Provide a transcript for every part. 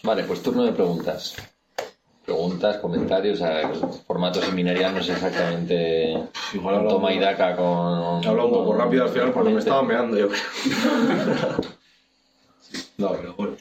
Vale, pues turno de preguntas. Preguntas, comentarios, el formato seminarial no es exactamente igual toma y daca con... He hablado un poco rápido al final porque me estaba meando, yo creo. No, pero bueno.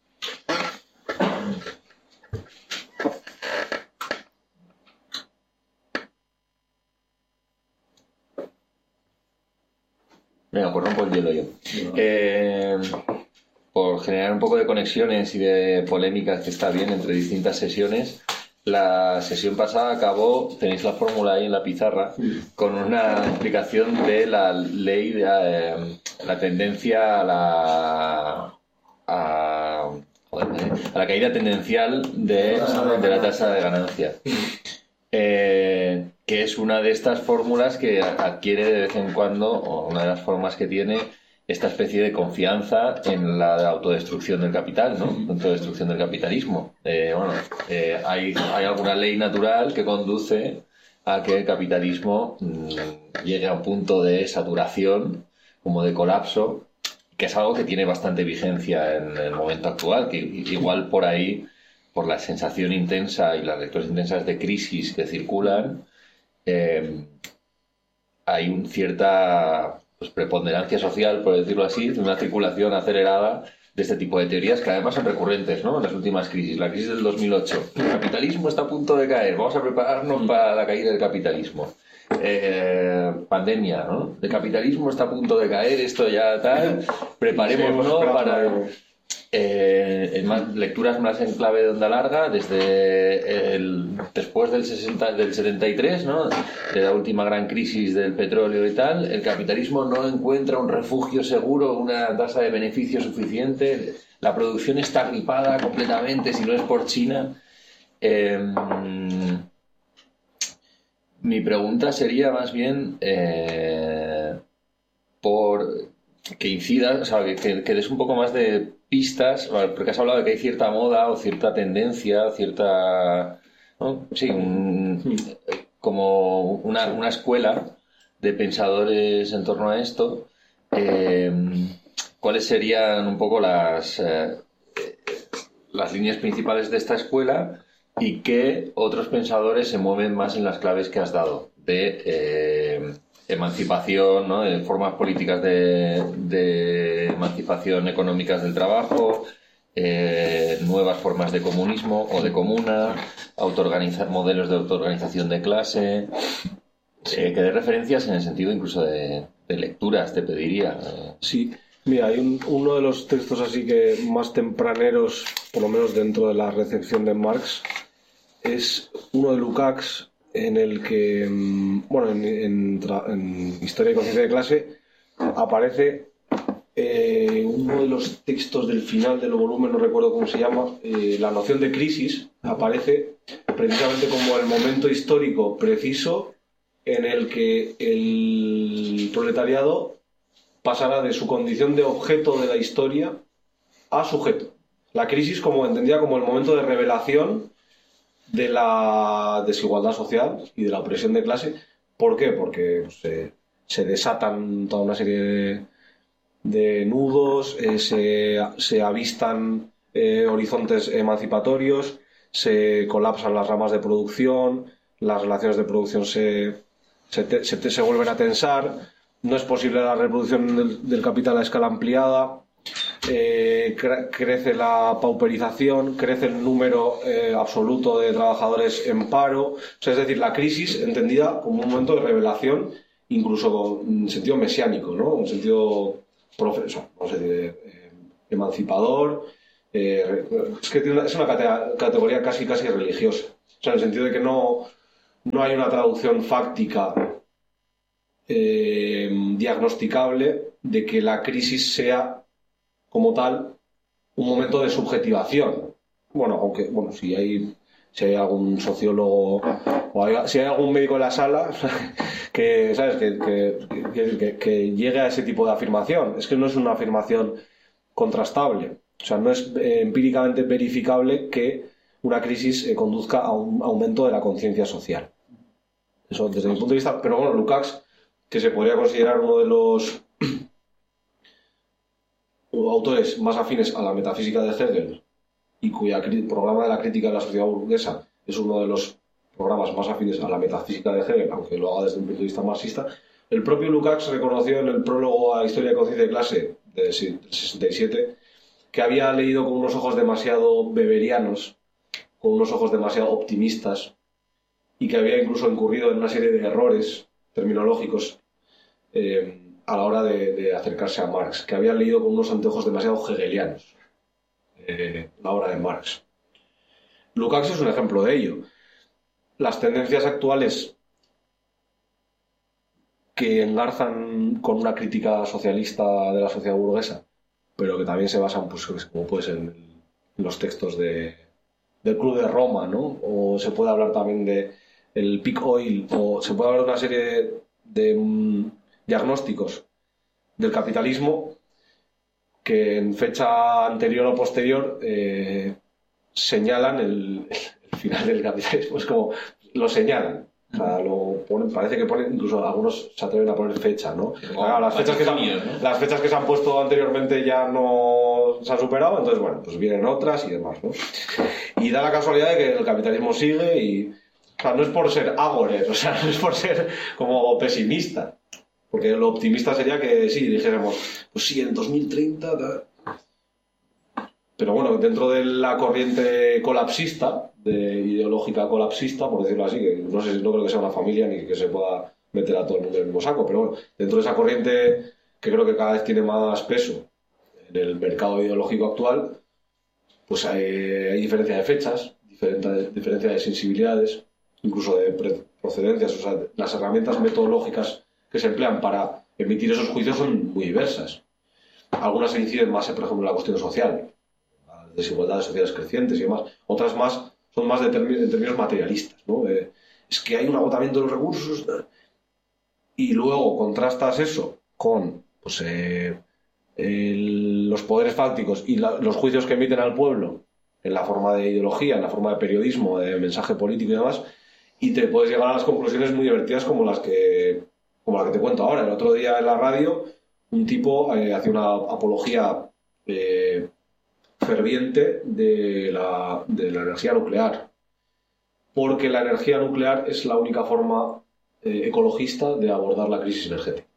Venga, pues rompo el hielo yo. Por generar un poco de conexiones y de polémicas que está bien entre distintas sesiones, la sesión pasada acabó, tenéis la fórmula ahí en la pizarra, con una explicación de la ley de la tendencia a la caída tendencial de la tasa de ganancia. Que es una de estas fórmulas que adquiere de vez en cuando, o una de las formas que tiene esta especie de confianza en la autodestrucción del capital, ¿no? Autodestrucción del capitalismo. Hay alguna ley natural que conduce a que el capitalismo llegue a un punto de saturación, como de colapso, que es algo que tiene bastante vigencia en el momento actual, que igual por ahí, por la sensación intensa y las lecturas intensas de crisis que circulan, hay una cierta preponderancia social, por decirlo así, de una circulación acelerada de este tipo de teorías que además son recurrentes, ¿no? En las últimas crisis, la crisis del 2008. El capitalismo está a punto de caer, vamos a prepararnos para la caída del capitalismo. Pandemia, ¿no? El capitalismo está a punto de caer, esto ya tal, preparémonos para... lecturas más en clave de onda larga desde después del 73, ¿no? De la última gran crisis del petróleo y tal, el capitalismo no encuentra un refugio seguro, una tasa de beneficio suficiente, la producción está gripada completamente si no es por China. Mi pregunta sería más bien por que incidas, o sea, que des un poco más de pistas, porque has hablado de que hay cierta moda o cierta tendencia, cierta, ¿no? Sí, como una escuela de pensadores en torno a esto. ¿Cuáles serían un poco las líneas principales de esta escuela y qué otros pensadores se mueven más en las claves que has dado de emancipación, ¿no? De formas políticas de emancipación económicas del trabajo, nuevas formas de comunismo o de comuna, modelos de autoorganización de clase, que dé referencias en el sentido incluso de lecturas, te pediría. Sí, mira, hay uno de los textos así que más tempraneros, por lo menos dentro de la recepción de Marx, es uno de Lukács, en el que, bueno, en Historia y Conciencia de Clase aparece uno de los textos del final del volumen, no recuerdo cómo se llama, la noción de crisis aparece precisamente como el momento histórico preciso en el que el proletariado pasará de su condición de objeto de la historia a sujeto. La crisis como entendida como el momento de revelación de la desigualdad social y de la opresión de clase. ¿Por qué? Porque se desatan toda una serie de nudos, se avistan horizontes emancipatorios, se colapsan las ramas de producción, las relaciones de producción se vuelven a tensar, no es posible la reproducción del capital a escala ampliada. Crece la pauperización, crece el número absoluto de trabajadores en paro. O sea, es decir, la crisis entendida como un momento de revelación, incluso en sentido mesiánico, ¿no? Un sentido emancipador. Es que es una categoría casi religiosa. O sea, en el sentido de que no hay una traducción fáctica diagnosticable de que la crisis sea como tal un momento de subjetivación. Bueno, aunque si hay algún sociólogo o si hay algún médico en la sala que sabes que llegue a ese tipo de afirmación, es que no es una afirmación contrastable, o sea, no es empíricamente verificable que una crisis conduzca a un aumento de la conciencia social. Eso desde mi punto de vista. Pero bueno, Lukács, que se podría considerar uno de los autores más afines a la metafísica de Hegel y cuya programa de la crítica de la sociedad burguesa es uno de los programas más afines a la metafísica de Hegel, aunque lo haga desde un punto de vista marxista, el propio Lukács reconoció en el prólogo a Historia de Conciencia de Clase del 67 que había leído con unos ojos demasiado weberianos, con unos ojos demasiado optimistas, y que había incluso incurrido en una serie de errores terminológicos a la hora de acercarse a Marx, que había leído con unos anteojos demasiado hegelianos la obra de Marx. Lukács es un ejemplo de ello. Las tendencias actuales que engarzan con una crítica socialista de la sociedad burguesa, pero que también se basan, pues, como puede ser en los textos del Club de Roma, ¿no? O se puede hablar también de el peak oil, o se puede hablar de una serie de diagnósticos del capitalismo que en fecha anterior o posterior señalan el final del capitalismo. Es como lo señalan. O sea, lo ponen, parece que ponen, incluso algunos se atreven a poner fecha, ¿no? Claro, las fechas que se han puesto anteriormente ya no se han superado, entonces, bueno, pues vienen otras y demás, ¿no? Y da la casualidad de que el capitalismo sigue y, o sea, no es por ser ágores, o sea, no es por ser como pesimista, porque lo optimista sería que sí, dijéramos, pues sí, en 2030... Pero bueno, dentro de la corriente colapsista, ideológica colapsista, por decirlo así, que no creo que sea una familia ni que se pueda meter a todo el mundo en el mismo saco, pero bueno, dentro de esa corriente que creo que cada vez tiene más peso en el mercado ideológico actual, pues hay diferencia de fechas, diferencia de sensibilidades, incluso de procedencias, o sea, las herramientas metodológicas que se emplean para emitir esos juicios son muy diversas. Algunas se inciden más, por ejemplo, en la cuestión social, desigualdades sociales crecientes y demás. Otras más son más en términos materialistas, ¿no? Es que hay un agotamiento de los recursos y luego contrastas eso con pues, los poderes fácticos y los juicios que emiten al pueblo en la forma de ideología, en la forma de periodismo, de mensaje político y demás, y te puedes llegar a las conclusiones muy divertidas como la que te cuento ahora. El otro día en la radio un tipo hacía una apología ferviente de la energía nuclear, porque la energía nuclear es la única forma ecologista de abordar la crisis energética.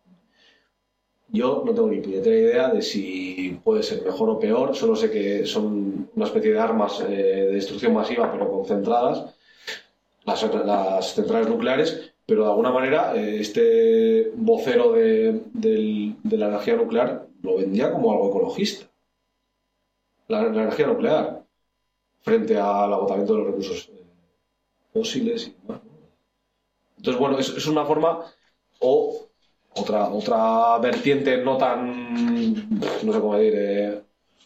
Yo no tengo ni puñetera idea de si puede ser mejor o peor, solo sé que son una especie de armas de destrucción masiva pero concentradas, las centrales nucleares, pero de alguna manera este vocero de la energía nuclear lo vendía como algo ecologista. La energía nuclear frente al agotamiento de los recursos fósiles y demás, ¿no? Entonces, bueno, es una forma o otra vertiente no tan, no sé cómo decir,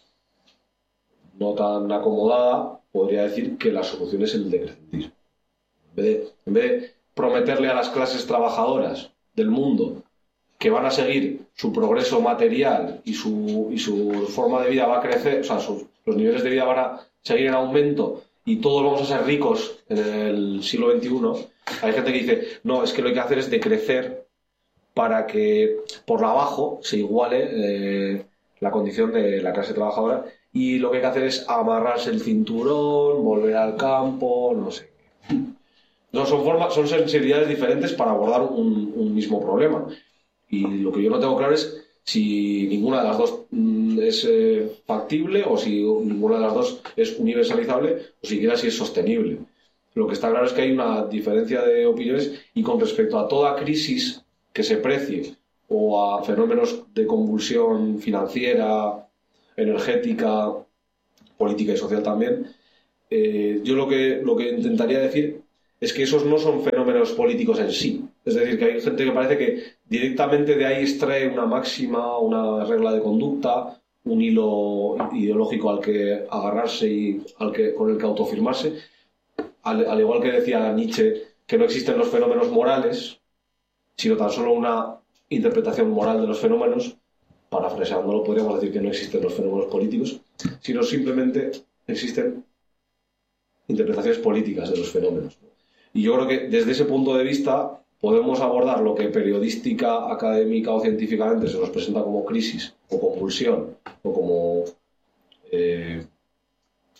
no tan acomodada, podría decir que la solución es el decrecentismo. En vez de prometerle a las clases trabajadoras del mundo que van a seguir su progreso material y su forma de vida va a crecer, o sea, los niveles de vida van a seguir en aumento y todos vamos a ser ricos en el siglo XXI, hay gente que dice, no, es que lo que hay que hacer es decrecer para que por abajo se iguale la condición de la clase trabajadora, y lo que hay que hacer es amarrarse el cinturón, volver al campo, no sé. No, son sensibilidades diferentes para abordar un mismo problema. Y lo que yo no tengo claro es si ninguna de las dos es factible, o si ninguna de las dos es universalizable, o siquiera si es sostenible. Lo que está claro es que hay una diferencia de opiniones, y con respecto a toda crisis que se precie o a fenómenos de convulsión financiera, energética, política y social también, yo lo que intentaría decir es que esos no son fenómenos políticos en sí. Es decir, que hay gente que parece que directamente de ahí extrae una máxima, una regla de conducta, un hilo ideológico al que agarrarse y con el que autoafirmarse. Al igual que decía Nietzsche, que no existen los fenómenos morales, sino tan solo una interpretación moral de los fenómenos. Parafraseándolo, podríamos decir que no existen los fenómenos políticos, sino simplemente existen interpretaciones políticas de los fenómenos. Y yo creo que desde ese punto de vista podemos abordar lo que periodística, académica o científicamente se nos presenta como crisis o convulsión o como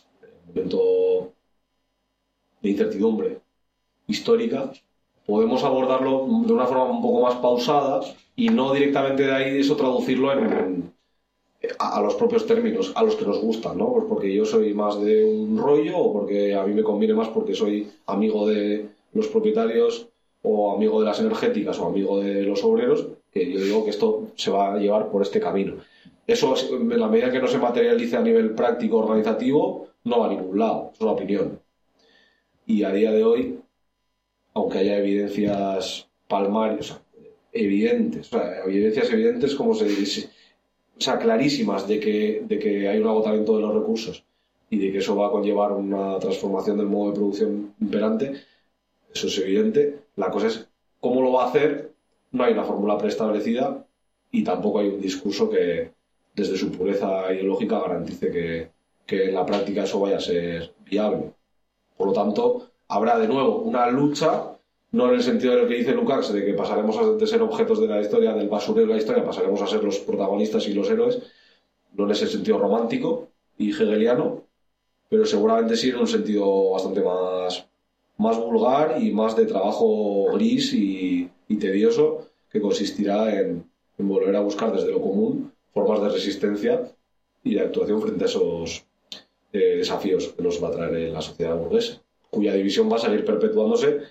momento de incertidumbre histórica, podemos abordarlo de una forma un poco más pausada y no directamente de ahí eso traducirlo a los propios términos, a los que nos gustan, ¿no? Pues porque yo soy más de un rollo o porque a mí me conviene más porque soy amigo de los propietarios o amigo de las energéticas o amigo de los obreros, que yo digo que esto se va a llevar por este camino. Eso, en la medida que no se materialice a nivel práctico organizativo, no va a ningún lado, es una opinión. Y a día de hoy, aunque haya evidencias palmarias, evidencias evidentes como clarísimas de que hay un agotamiento de los recursos y de que eso va a conllevar una transformación del modo de producción imperante, eso es evidente. La cosa es cómo lo va a hacer. No hay una fórmula preestablecida y tampoco hay un discurso que, desde su pureza ideológica, garantice que en la práctica eso vaya a ser viable. Por lo tanto, habrá de nuevo una lucha, no en el sentido del que dice Lukács, de que pasaremos de ser objetos de la historia, del basurero de la historia, pasaremos a ser los protagonistas y los héroes, no en ese sentido romántico y hegeliano, pero seguramente sí en un sentido bastante más vulgar y más de trabajo gris y tedioso, que consistirá en volver a buscar desde lo común formas de resistencia y de actuación frente a esos desafíos que nos va a traer la sociedad burguesa, cuya división va a seguir perpetuándose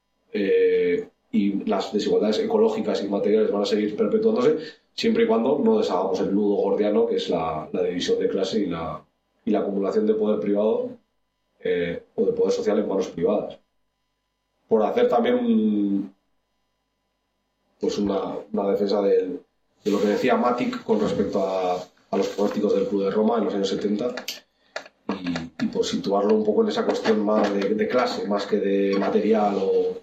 y las desigualdades ecológicas y materiales van a seguir perpetuándose siempre y cuando no deshagamos el nudo gordiano que es la división de clase y la acumulación de poder privado o de poder social en manos privadas. Por hacer también una defensa de lo que decía Matic con respecto a los pronósticos del Club de Roma en los años 70 y por situarlo un poco en esa cuestión más de clase, más que de material o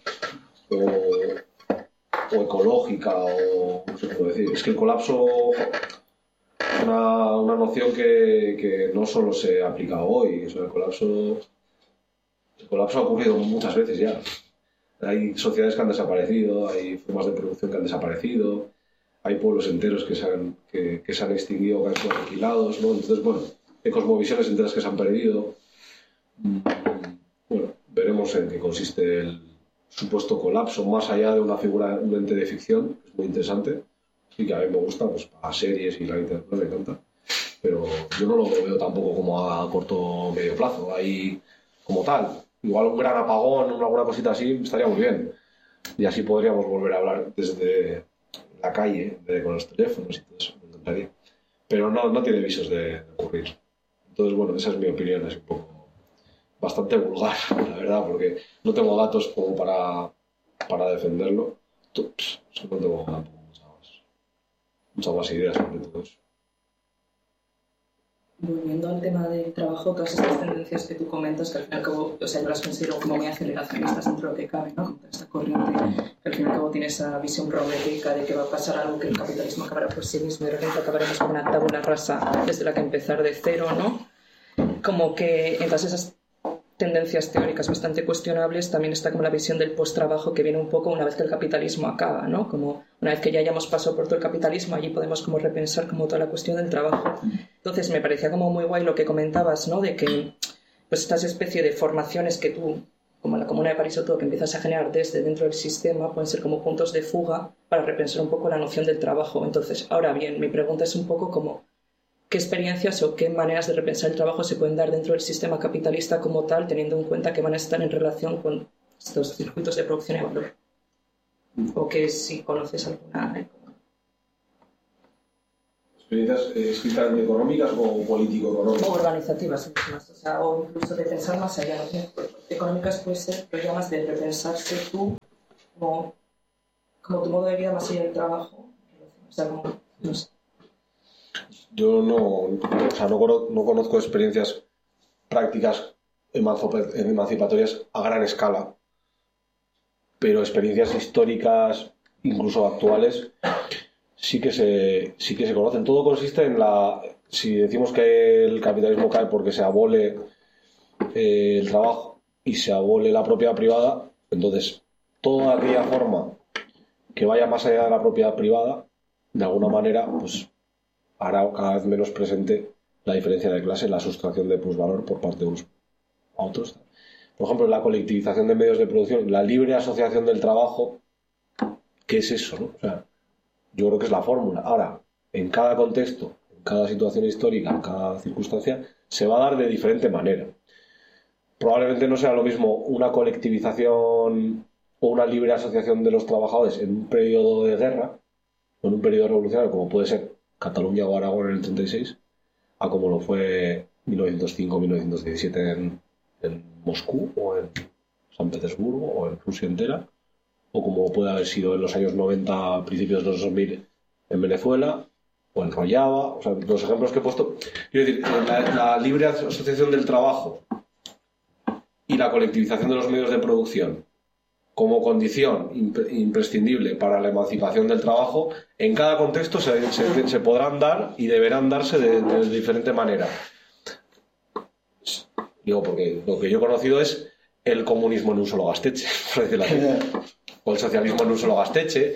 ecológica o no sé cómo decir. Es que el colapso es una noción que no solo se ha aplicado hoy. O sea, el colapso ha ocurrido muchas veces ya. Hay sociedades que han desaparecido, hay formas de producción que han desaparecido, hay pueblos enteros que se han extinguido, que han sido aniquilados, ¿no? Entonces, bueno, hay cosmovisiones enteras que se han perdido. Bueno, veremos en qué consiste el supuesto colapso, más allá de una figura, un ente de ficción, que es muy interesante y que a mí me gusta, pues para series y la literatura me encanta, pero yo no lo veo tampoco como a corto o medio plazo, ahí como tal. Igual un gran apagón o alguna cosita así estaría muy bien. Y así podríamos volver a hablar desde la calle, con los teléfonos y todo eso. Me encantaría. Pero no tiene visos de ocurrir. Entonces, bueno, esa es mi opinión. Es un poco bastante vulgar, la verdad, porque no tengo datos como para defenderlo. No tengo tampoco muchas más ideas sobre todo eso. Volviendo al tema del trabajo, todas estas tendencias que tú comentas, que al fin y al cabo, o sea, yo las considero como muy aceleracionistas dentro de lo que cabe, ¿no? Como esta corriente que al fin y al cabo tiene esa visión pragmática de que va a pasar algo, que el capitalismo acabará por sí mismo y de repente acabaremos con una tabula rasa desde la que empezar de cero, ¿no? Como que en todas esas tendencias teóricas bastante cuestionables también está como la visión del post-trabajo que viene un poco una vez que el capitalismo acaba, ¿no? Como una vez que ya hayamos pasado por todo el capitalismo, allí podemos como repensar como toda la cuestión del trabajo. Entonces me parecía como muy guay lo que comentabas, ¿no? De que pues estas especie de formaciones que tú, como la Comuna de París o todo, que empiezas a generar desde dentro del sistema, pueden ser como puntos de fuga para repensar un poco la noción del trabajo. Entonces, ahora bien, mi pregunta es un poco como ¿qué experiencias o qué maneras de repensar el trabajo se pueden dar dentro del sistema capitalista como tal, teniendo en cuenta que van a estar en relación con estos circuitos de producción y valor? O que si conoces alguna. ¿Experiencias estrictamente económicas o político-económicas? O organizativas mismas, o sea, o incluso de pensar más allá. ¿No? Económicas puede ser, pero ya más de repensarse tú como tu modo de vida más allá del trabajo. O sea, como, no sé. Yo no conozco experiencias prácticas emancipatorias a gran escala, pero experiencias históricas, incluso actuales, sí que se conocen. Todo consiste en si decimos que el capitalismo cae porque se abole el trabajo y se abole la propiedad privada, entonces toda aquella forma que vaya más allá de la propiedad privada, de alguna manera, pues hará cada vez menos presente la diferencia de clase, la sustracción de plusvalor por parte de unos a otros. Por ejemplo, la colectivización de medios de producción, la libre asociación del trabajo, ¿qué es eso, no? O sea, yo creo que es la fórmula. Ahora, en cada contexto, en cada situación histórica, en cada circunstancia, se va a dar de diferente manera. Probablemente no sea lo mismo una colectivización o una libre asociación de los trabajadores en un periodo de guerra o en un periodo revolucionario, como puede ser Cataluña o Aragón en el 36, a como lo fue 1905-1917 en Moscú o en San Petersburgo o en Rusia entera, o como puede haber sido en los años 90, principios de los 2000 en Venezuela o en Rojava. O sea, los ejemplos que he puesto, quiero decir, la libre asociación del trabajo y la colectivización de los medios de producción como condición imprescindible para la emancipación del trabajo, en cada contexto se podrán dar y deberán darse de diferente manera. Digo, porque lo que yo he conocido es el comunismo en un solo gasteche, por decirlo así. O el socialismo en un solo gasteche,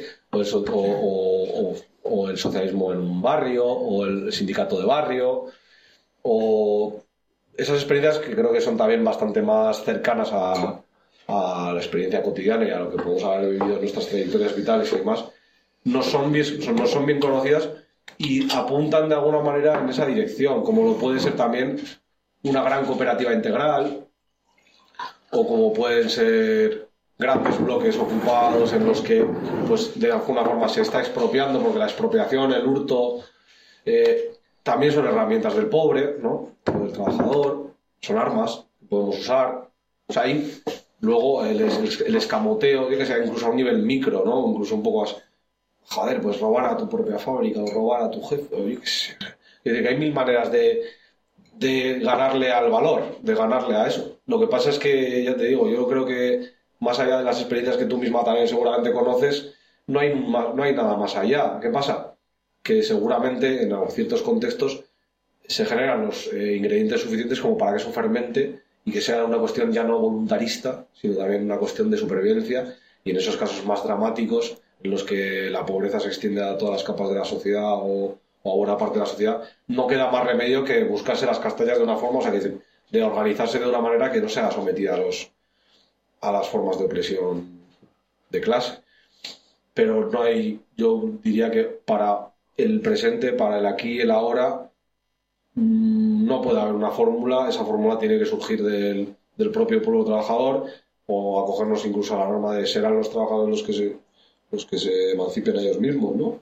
o el socialismo en un barrio, o el sindicato de barrio, o esas experiencias que creo que son también bastante más cercanas a la experiencia cotidiana y a lo que podemos haber vivido en nuestras trayectorias vitales y demás, no son bien conocidas y apuntan de alguna manera en esa dirección, como lo puede ser también una gran cooperativa integral, o como pueden ser grandes bloques ocupados en los que pues de alguna forma se está expropiando, porque la expropiación, el hurto, también son herramientas del pobre, ¿no? O del trabajador, son armas que podemos usar. O sea, ahí luego el escamoteo, que sea incluso a un nivel micro, ¿no? Incluso un poco más, joder, pues robar a tu propia fábrica o robar a tu jefe, o yo qué sé. Es decir, que hay mil maneras de ganarle al valor, de ganarle a eso. Lo que pasa es que, ya te digo, yo creo que más allá de las experiencias que tú misma también seguramente conoces, no hay nada más allá. ¿Qué pasa? Que seguramente en ciertos contextos se generan los ingredientes suficientes como para que eso fermente y que sea una cuestión ya no voluntarista, sino también una cuestión de supervivencia, y en esos casos más dramáticos, en los que la pobreza se extiende a todas las capas de la sociedad o a buena parte de la sociedad, no queda más remedio que buscarse las castañas de una forma, o sea, de organizarse de una manera que no sea sometida a las formas de opresión de clase. Pero no hay, yo diría que para el presente, para el aquí y el ahora, no puede haber una fórmula. Esa fórmula tiene que surgir del propio pueblo trabajador, o acogernos incluso a la norma de serán los trabajadores los que se emancipen a ellos mismos, ¿no?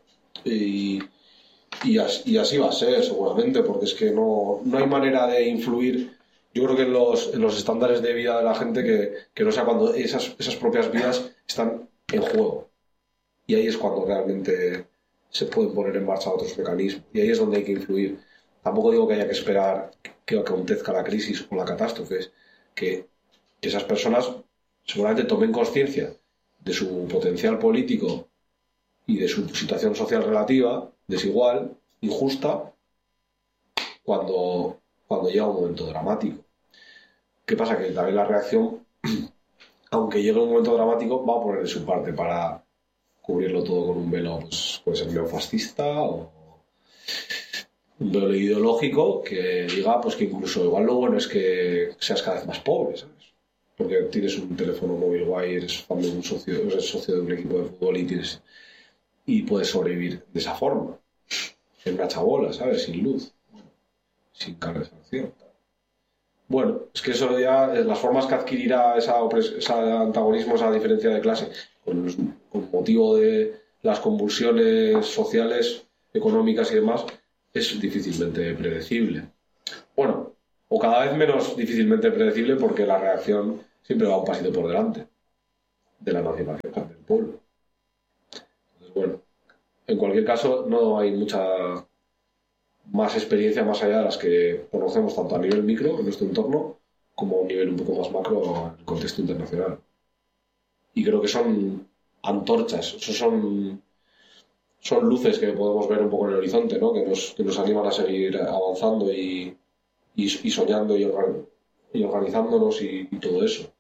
Y así va a ser seguramente, porque es que no hay manera de influir, yo creo que en los estándares de vida de la gente, que no sea cuando esas propias vidas están en juego. Y ahí es cuando realmente se pueden poner en marcha otros mecanismos. Y ahí es donde hay que influir. Tampoco digo que haya que esperar que acontezca la crisis o la catástrofe, es que esas personas seguramente tomen conciencia de su potencial político y de su situación social relativa, desigual, injusta, cuando llega un momento dramático. ¿Qué pasa? Que también la reacción, aunque llegue un momento dramático, va a poner de su parte para cubrirlo todo con un velo, pues puede ser neofascista o un velo ideológico que diga pues que incluso igual lo bueno es que seas cada vez más pobre, ¿sabes? Porque tienes un teléfono móvil guay, eres fan de un socio, eres socio de un equipo de fútbol y puedes sobrevivir de esa forma, en una chabola, ¿sabes? Sin luz, sin calefacción. Bueno, es que eso ya, las formas que adquirirá ese antagonismo, esa diferencia de clase, con motivo de las convulsiones sociales, económicas y demás, es difícilmente predecible. Bueno, o cada vez menos difícilmente predecible, porque la reacción siempre va un pasito por delante de la emancipación del pueblo. Entonces, bueno, en cualquier caso, no hay mucha más experiencia más allá de las que conocemos tanto a nivel micro en nuestro entorno como a un nivel un poco más macro en el contexto internacional. Y creo que son antorchas, son luces que podemos ver un poco en el horizonte, ¿no? que nos animan a seguir avanzando y soñando y organizándonos y todo eso.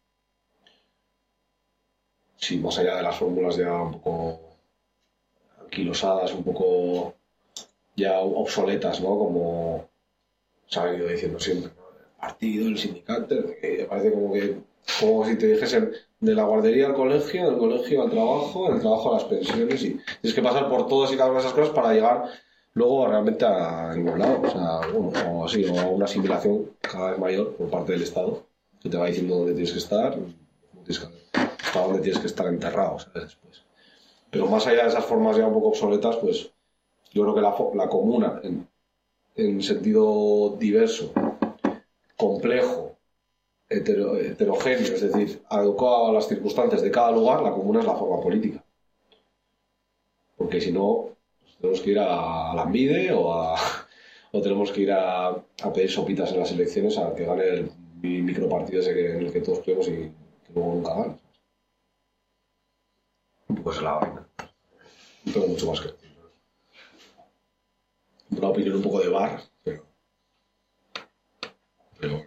Sí, más allá de las fórmulas ya un poco anquilosadas, un poco ya obsoletas, ¿no? Como se ha ido diciendo siempre, ¿no? El partido, el sindicato, que parece como si te dijesen de la guardería al colegio, del colegio al trabajo, del trabajo a las pensiones, y tienes que pasar por todas y cada una de esas cosas para llegar luego realmente a ningún lado, o sea, bueno, o así, o a una asimilación cada vez mayor por parte del Estado, que te va diciendo dónde tienes que estar, hasta dónde tienes que estar enterrado, ¿sabes? Después. Pero más allá de esas formas ya un poco obsoletas, pues yo creo que la comuna, en sentido diverso, complejo, heterogéneo, es decir, adecuado a las circunstancias de cada lugar, la comuna es la forma política. Porque si no, pues tenemos que ir a la Ambide o tenemos que ir a pedir sopitas en las elecciones a que gane el micropartido ese en el que todos creemos y que luego nunca gana. Pues la vaina. No tengo mucho más que decir. Una opinión un poco de bar, pero bueno.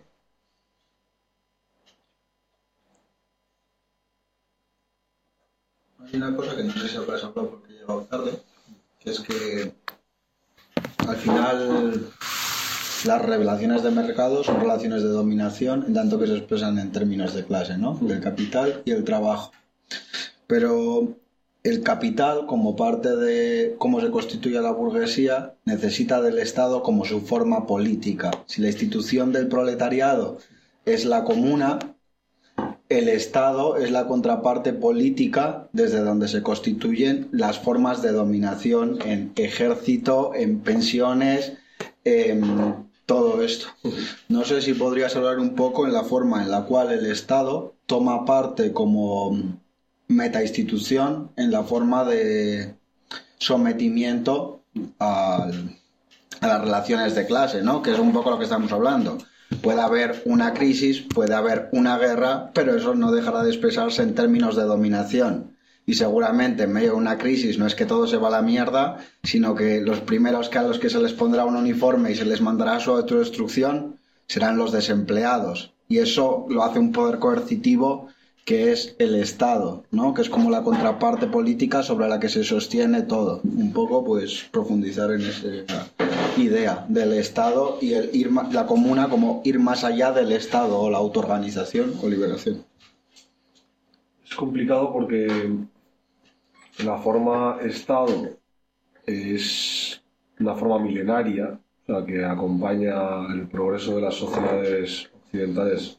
Hay una cosa que no sé si habrás hablado porque he llegado tarde, que es que al final las relaciones de mercado son relaciones de dominación, en tanto que se expresan en términos de clase, ¿no? Del capital y el trabajo. Pero el capital, como parte de cómo se constituye la burguesía, necesita del Estado como su forma política. Si la institución del proletariado es la comuna, el Estado es la contraparte política desde donde se constituyen las formas de dominación en ejército, en pensiones, en todo esto. No sé si podrías hablar un poco en la forma en la cual el Estado toma parte como metainstitución en la forma de sometimiento a las relaciones de clase, ¿no? Que es un poco lo que estamos hablando. Puede haber una crisis, puede haber una guerra, pero eso no dejará de expresarse en términos de dominación. Y seguramente en medio de una crisis no es que todo se va a la mierda, sino que los primeros a los que se les pondrá un uniforme y se les mandará su autodestrucción serán los desempleados. Y eso lo hace un poder coercitivo que es el Estado, ¿no? Que es como la contraparte política sobre la que se sostiene todo. Un poco, pues, profundizar en esa idea del Estado y la comuna como ir más allá del Estado o la autoorganización o liberación. Es complicado porque la forma Estado es una forma milenaria, o sea, que acompaña el progreso de las sociedades occidentales.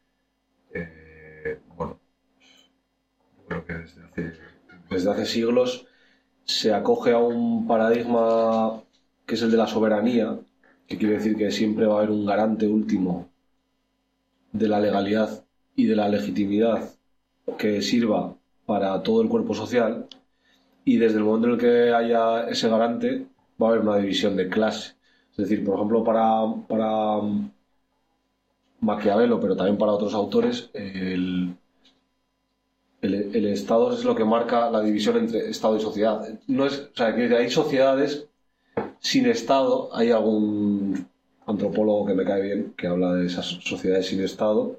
Bueno, yo creo que desde hace siglos se acoge a un paradigma que es el de la soberanía, que quiere decir que siempre va a haber un garante último de la legalidad y de la legitimidad que sirva para todo el cuerpo social, y desde el momento en el que haya ese garante va a haber una división de clase. Es decir, por ejemplo, para Maquiavelo, pero también para otros autores, el Estado es lo que marca la división entre Estado y sociedad. No es, o sea, que hay sociedades sin Estado. Hay algún antropólogo que me cae bien que habla de esas sociedades sin Estado,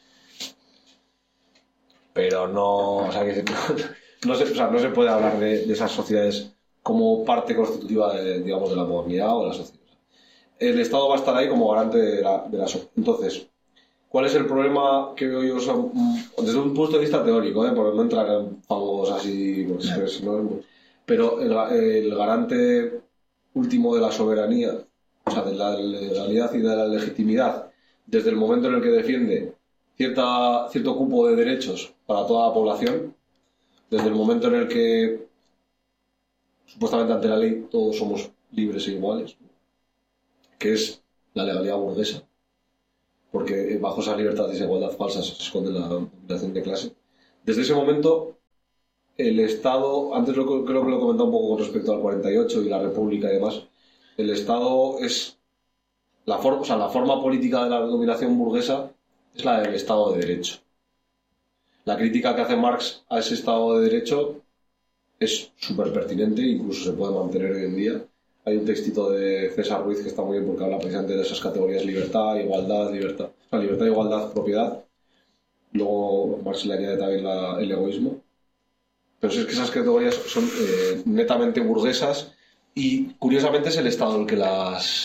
pero no, o sea, que no se puede hablar de esas sociedades como parte constitutiva de, digamos, de la modernidad o de la sociedad. El Estado va a estar ahí como garante de la sociedad. Entonces, ¿cuál es el problema que veo yo? O sea, desde un punto de vista teórico, por no entrar en fangos así, ¿no? Pero el garante último de la soberanía, o sea, de la legalidad y de la legitimidad, desde el momento en el que defiende cierto cupo de derechos para toda la población, desde el momento en el que supuestamente ante la ley todos somos libres e iguales, que es la legalidad burguesa, porque bajo esas libertades y esa igualdad falsas se esconde la dominación de clase. Desde ese momento, el Estado, antes creo que lo he comentado un poco con respecto al 48 y la República y demás, el Estado es la forma política de la dominación burguesa es la del Estado de Derecho. La crítica que hace Marx a ese Estado de Derecho es súper pertinente, incluso se puede mantener hoy en día. Hay un textito de César Ruiz que está muy bien porque habla precisamente de esas categorías: libertad, igualdad, libertad. O sea, libertad, igualdad, propiedad. Luego Marx le añade también el egoísmo. Pero es que esas categorías son netamente burguesas y curiosamente es el Estado el que las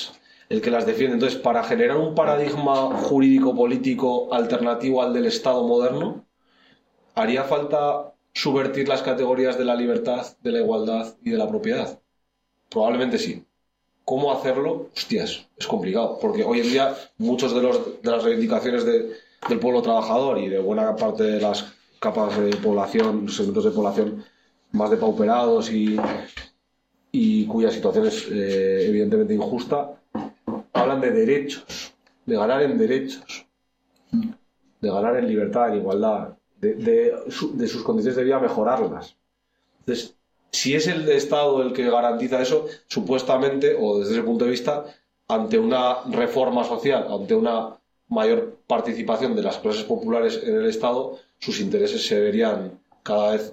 el que las defiende. Entonces, para generar un paradigma jurídico-político alternativo al del Estado moderno, haría falta subvertir las categorías de la libertad, de la igualdad y de la propiedad. Probablemente sí. ¿Cómo hacerlo? Hostias, es complicado, porque hoy en día muchos de las reivindicaciones del pueblo trabajador y de buena parte de las capas de población, segmentos de población más depauperados y cuya situación es evidentemente injusta, hablan de derechos, de ganar en derechos, de ganar en libertad, en igualdad, de sus condiciones de vida mejorarlas. Entonces, si es el Estado el que garantiza eso, supuestamente, o desde ese punto de vista, ante una reforma social, ante una mayor participación de las clases populares en el Estado, sus intereses se verían cada vez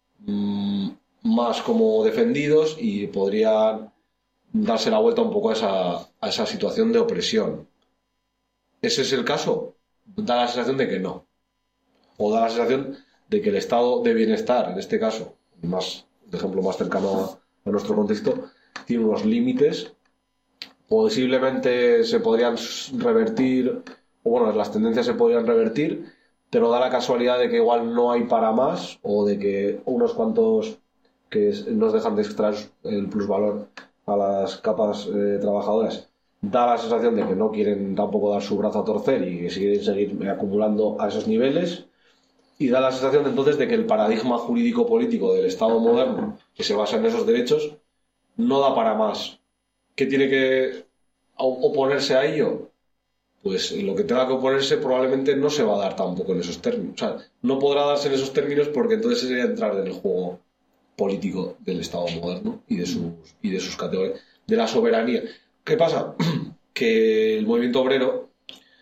más como defendidos y podrían darse la vuelta un poco a esa situación de opresión. ¿Ese es el caso? Da la sensación de que no. O da la sensación de que el estado de bienestar, en este caso, de ejemplo más cercano a nuestro contexto, tiene unos límites. Posiblemente se podrían revertir, o bueno, las tendencias se podrían revertir, pero da la casualidad de que igual no hay para más, o de que unos cuantos que nos dejan de extraer el plusvalor a las capas trabajadoras, da la sensación de que no quieren tampoco dar su brazo a torcer y que quieren seguir acumulando a esos niveles, y da la sensación entonces de que el paradigma jurídico-político del Estado moderno, que se basa en esos derechos, no da para más. ¿Qué tiene que oponerse a ello? Pues lo que tenga que oponerse probablemente no se va a dar tampoco en esos términos. O sea, no podrá darse en esos términos porque entonces sería entrar en el juego político del Estado moderno y de sus categorías, de la soberanía. ¿Qué pasa? Que el movimiento obrero,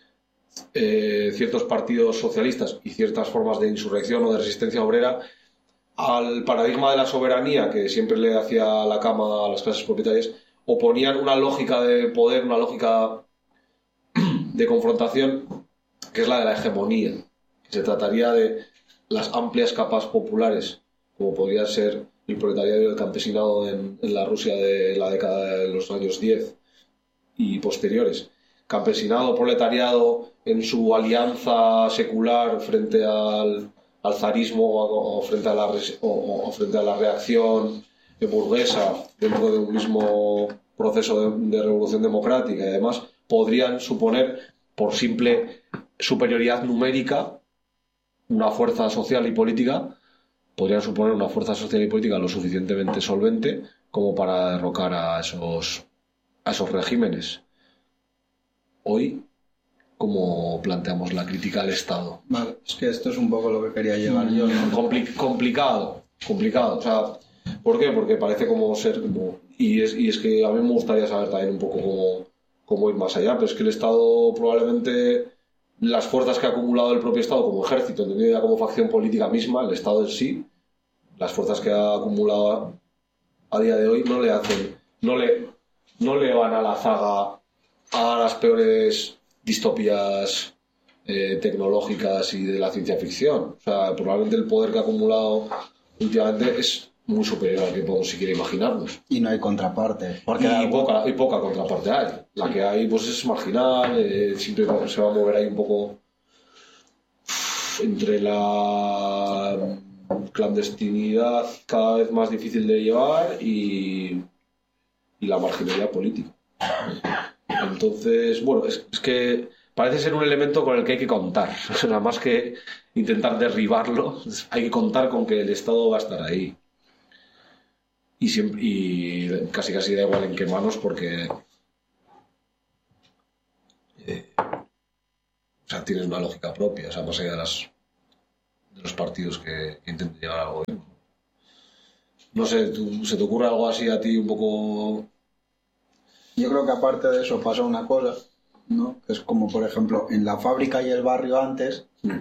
ciertos partidos socialistas y ciertas formas de insurrección o de resistencia obrera, al paradigma de la soberanía que siempre le hacía la cama a las clases propietarias, oponían una lógica de poder, una lógica de confrontación, que es la de la hegemonía, que se trataría de las amplias capas populares, como podría ser el proletariado y el campesinado en la Rusia de la década de los años 10 y posteriores. Campesinado, proletariado en su alianza secular frente al zarismo o frente a la reacción burguesa dentro de un mismo proceso de revolución democrática y además podrían suponer, por simple superioridad numérica, una fuerza social y política, podrían suponer una fuerza social y política lo suficientemente solvente como para derrocar a esos regímenes. Hoy, ¿cómo planteamos la crítica al Estado? Vale, es que esto es un poco lo que quería llevar yo, ¿no? Complicado. O sea, ¿por qué? Porque parece como ser... Y es que a mí me gustaría saber también un poco cómo ir más allá, pero es que el Estado probablemente... Las fuerzas que ha acumulado el propio Estado como ejército, entendido ya como facción política misma, el Estado en sí, las fuerzas que ha acumulado a día de hoy no le van a la zaga a las peores distopías tecnológicas y de la ciencia ficción. O sea, probablemente el poder que ha acumulado últimamente es muy superior al que podemos siquiera imaginarnos. Y no hay contraparte. Y poca contraparte hay. La que hay pues es marginal, siempre se va a mover ahí un poco entre la clandestinidad cada vez más difícil de llevar y la marginalidad política. Entonces, bueno, es que parece ser un elemento con el que hay que contar. O sea, más que intentar derribarlo, hay que contar con que el Estado va a estar ahí. Y casi da igual en qué manos porque o sea, tiene una lógica propia, o sea, más allá de los partidos que intenten llegar al gobierno. No sé, ¿se te ocurre algo así a ti un poco? Yo creo que aparte de eso pasa una cosa, ¿no? Que es como, por ejemplo, en la fábrica y el barrio antes,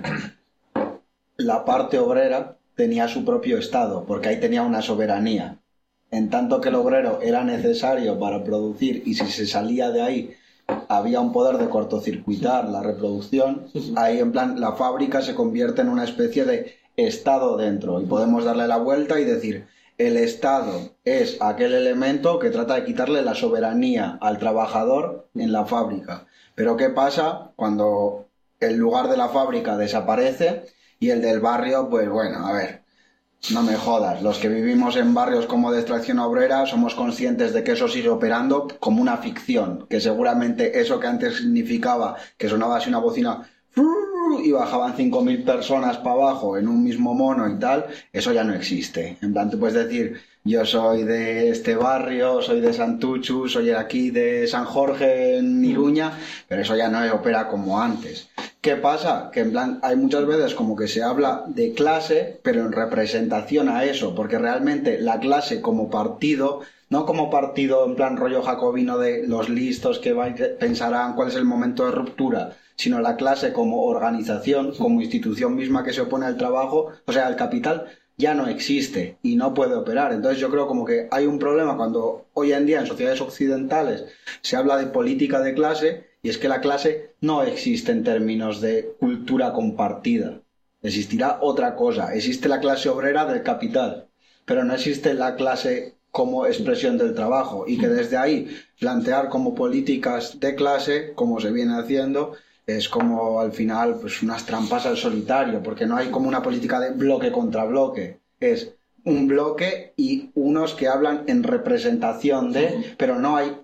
la parte obrera tenía su propio Estado, porque ahí tenía una soberanía. En tanto que el obrero era necesario para producir y si se salía de ahí había un poder de cortocircuitar la reproducción, ahí en plan la fábrica se convierte en una especie de Estado dentro y podemos darle la vuelta y decir el Estado es aquel elemento que trata de quitarle la soberanía al trabajador en la fábrica. Pero ¿qué pasa cuando el lugar de la fábrica desaparece y el del barrio, pues bueno, a ver, no me jodas, los que vivimos en barrios como de extracción obrera somos conscientes de que eso sigue operando como una ficción, que seguramente eso que antes significaba que sonaba así una bocina y bajaban 5.000 personas para abajo en un mismo mono y tal, eso ya no existe. En plan, tú puedes decir, yo soy de este barrio, soy de Santuchu, soy aquí de San Jorge en Iruña, pero eso ya no opera como antes. ¿Qué pasa? Que en plan hay muchas veces como que se habla de clase, pero en representación a eso, porque realmente la clase como partido, no como partido en plan rollo jacobino de los listos que pensarán cuál es el momento de ruptura, sino la clase como organización, como institución misma que se opone al trabajo, o sea, al capital, ya no existe y no puede operar. Entonces yo creo como que hay un problema cuando hoy en día en sociedades occidentales se habla de política de clase, y es que la clase no existe en términos de cultura compartida. Existirá otra cosa. Existe la clase obrera del capital, pero no existe la clase como expresión del trabajo. Y que desde ahí plantear como políticas de clase, como se viene haciendo, es como al final pues unas trampas al solitario, porque no hay como una política de bloque contra bloque. Es un bloque y unos que hablan en representación de, pero no hay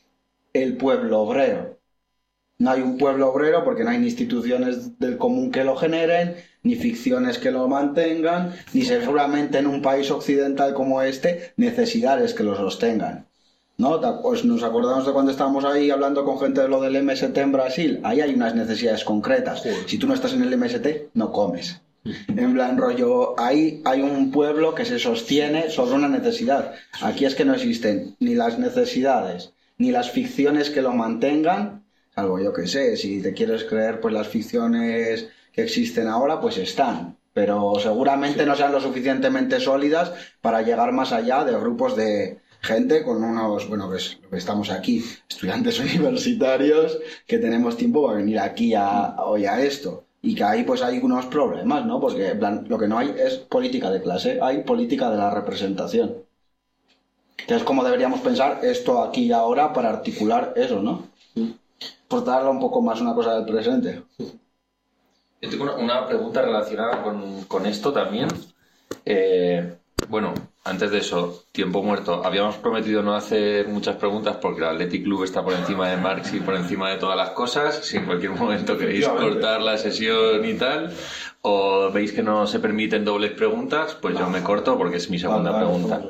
el pueblo obrero. No hay un pueblo obrero porque no hay ni instituciones del común que lo generen, ni ficciones que lo mantengan, ni seguramente en un país occidental como este, necesidades que lo sostengan. ¿No? Pues nos acordamos de cuando estábamos ahí hablando con gente de lo del MST en Brasil. Ahí hay unas necesidades concretas. Si tú no estás en el MST, no comes. En plan rollo, ahí hay un pueblo que se sostiene sobre una necesidad. Aquí es que no existen ni las necesidades, ni las ficciones que lo mantengan. Salvo yo que sé, si te quieres creer, pues las ficciones que existen ahora, pues están. Pero seguramente no sean lo suficientemente sólidas para llegar más allá de grupos de gente con unos, bueno, pues lo que estamos aquí, estudiantes universitarios, que tenemos tiempo para venir aquí hoy a esto. Y que ahí pues hay unos problemas, ¿no? Porque en plan, lo que no hay es política de clase, hay política de la representación. Que es como deberíamos pensar esto aquí y ahora para articular eso, ¿no? Por darle un poco más una cosa del presente. Yo tengo una pregunta relacionada con esto también. Bueno, antes de eso, tiempo muerto. Habíamos prometido no hacer muchas preguntas porque el Athletic Club está por encima de Marx y por encima de todas las cosas. Si en cualquier momento queréis cortar la sesión y tal, o veis que no se permiten dobles preguntas, pues yo me corto porque es mi segunda pregunta.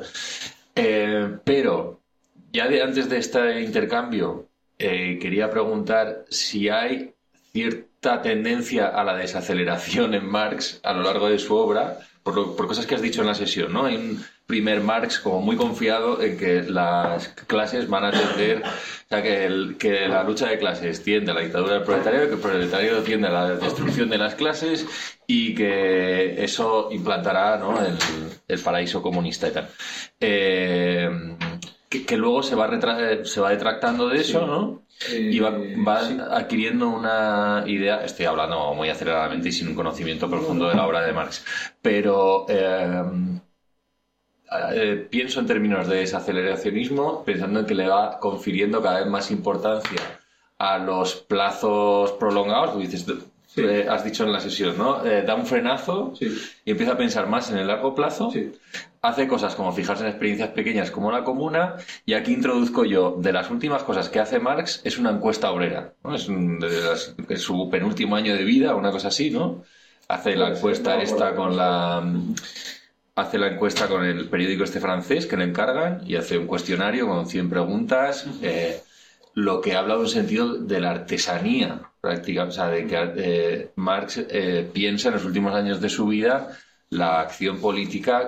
Pero, ya antes de este intercambio, quería preguntar si hay cierta tendencia a la desaceleración en Marx a lo largo de su obra, por cosas que has dicho en la sesión, ¿no? Hay un primer Marx como muy confiado en que las clases van a tender, o sea, que la lucha de clases tiende a la dictadura del proletariado, que el proletariado tiende a la destrucción de las clases y que eso implantará, ¿no?, el paraíso comunista y tal. Que luego se va detractando de eso, ¿no? Y va adquiriendo una idea, estoy hablando muy aceleradamente y sin un conocimiento profundo de la obra de Marx, pero pienso en términos de desaceleracionismo, pensando en que le va confiriendo cada vez más importancia a los plazos prolongados. Tú dices, has dicho en la sesión, ¿no? Da un frenazo y empieza a pensar más en el largo plazo. Hace cosas como fijarse en experiencias pequeñas como la comuna, y aquí introduzco yo, de las últimas cosas que hace Marx, es una encuesta obrera, ¿no? Es su penúltimo año de vida, una cosa así, ¿no? Hace la encuesta hace la encuesta con el periódico este francés que le encargan y hace un cuestionario con 100 preguntas, lo que habla de un sentido de la artesanía práctica, o sea, de que Marx piensa en los últimos años de su vida la acción política